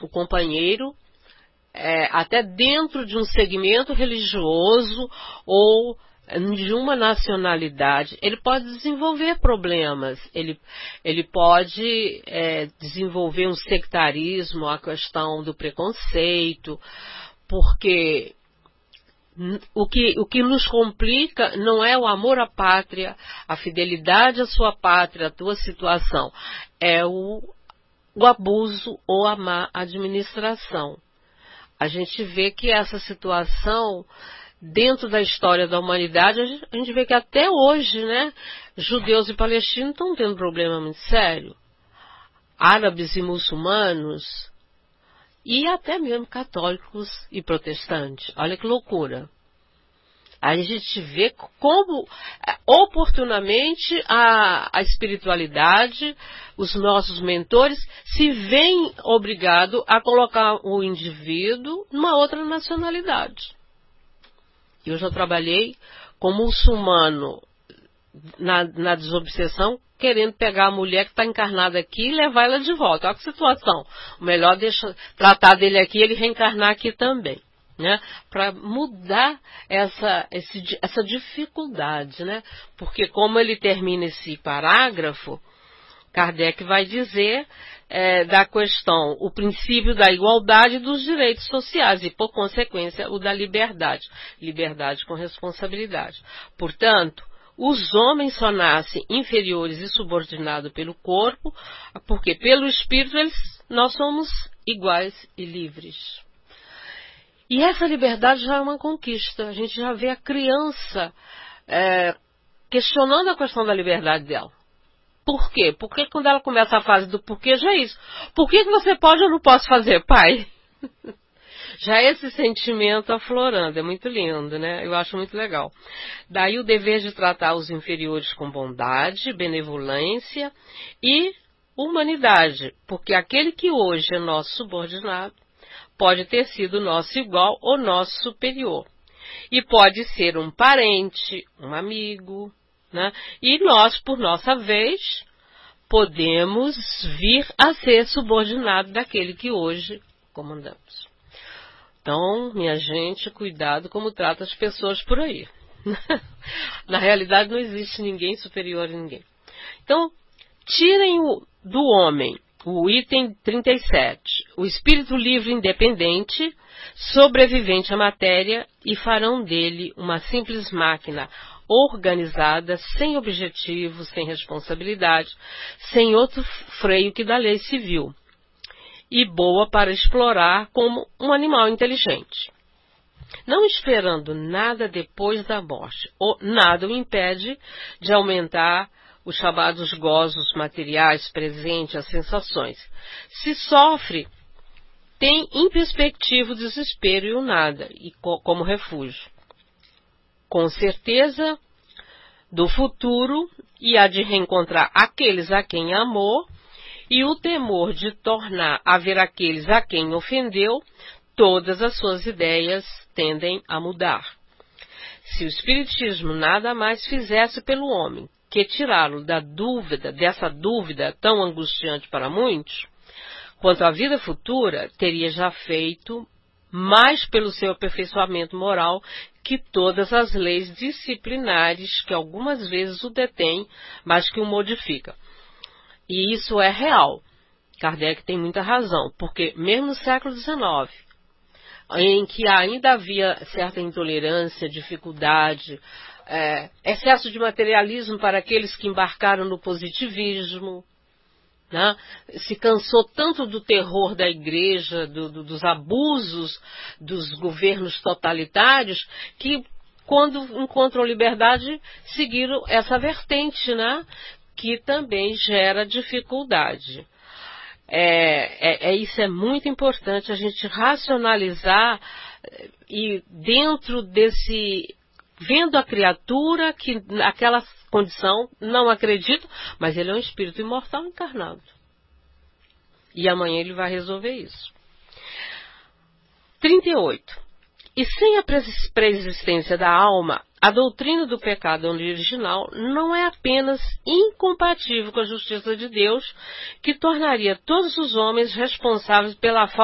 o companheiro, até dentro de um segmento religioso ou de uma nacionalidade, ele pode desenvolver problemas, ele pode desenvolver um sectarismo, a questão do preconceito, porque o que nos complica não é o amor à pátria, a fidelidade à sua pátria, a tua situação, é o abuso ou a má administração. A gente vê que essa situação, dentro da história da humanidade, a gente vê que até hoje, né, judeus e palestinos estão tendo um problema muito sério. Árabes e muçulmanos, e até mesmo católicos e protestantes. Olha que loucura. Aí a gente vê como, oportunamente, a espiritualidade, os nossos mentores, se veem obrigados a colocar o indivíduo numa outra nacionalidade. Eu já trabalhei com muçulmano na desobsessão, querendo pegar a mulher que está encarnada aqui e levar ela de volta. Olha que situação. O melhor tratar dele aqui e ele reencarnar aqui também, né? Para mudar essa dificuldade, né? Porque como ele termina esse parágrafo, Kardec vai dizer da questão, o princípio da igualdade dos direitos sociais e, por consequência, o da liberdade. Liberdade com responsabilidade. Portanto, os homens só nascem inferiores e subordinados pelo corpo, porque pelo espírito nós somos iguais e livres. E essa liberdade já é uma conquista. A gente já vê a criança questionando a questão da liberdade dela. Por quê? Porque quando ela começa a fase do porquê, já é isso. Por que você pode ou não posso fazer, pai? Já esse sentimento aflorando, é muito lindo, né? Eu acho muito legal. Daí o dever de tratar os inferiores com bondade, benevolência e humanidade, porque aquele que hoje é nosso subordinado pode ter sido nosso igual ou nosso superior. E pode ser um parente, um amigo, né? E nós, por nossa vez, podemos vir a ser subordinado daquele que hoje comandamos. Então, minha gente, cuidado como trata as pessoas por aí. Na realidade, não existe ninguém superior a ninguém. Então, tirem do homem o item 37, o espírito livre independente, sobrevivente à matéria, e farão dele uma simples máquina organizada, sem objetivo, sem responsabilidade, sem outro freio que da lei civil, e boa para explorar como um animal inteligente. Não esperando nada depois da morte, ou nada o impede de aumentar os chamados gozos materiais presentes, as sensações. Se sofre, tem em perspectiva o desespero e o nada, e como refúgio. Com certeza do futuro, e há de reencontrar aqueles a quem amou, e o temor de tornar a ver aqueles a quem ofendeu, todas as suas ideias tendem a mudar. Se o Espiritismo nada mais fizesse pelo homem que tirá-lo dessa dúvida tão angustiante para muitos, quanto à vida futura, teria já feito mais pelo seu aperfeiçoamento moral que todas as leis disciplinares que algumas vezes o detêm, mas que o modificam. E isso é real. Kardec tem muita razão, porque mesmo no século XIX, em que ainda havia certa intolerância, dificuldade, excesso de materialismo para aqueles que embarcaram no positivismo, né? Se cansou tanto do terror da igreja, dos abusos dos governos totalitários, que quando encontram liberdade, seguiram essa vertente, né? Que também gera dificuldade. Isso é muito importante, a gente racionalizar e dentro desse, vendo a criatura que naquela condição não acredita, mas ele é um espírito imortal encarnado. E amanhã ele vai resolver isso. 38. E sem a preexistência da alma, a doutrina do pecado original não é apenas incompatível com a justiça de Deus, que tornaria todos os homens responsáveis pela falta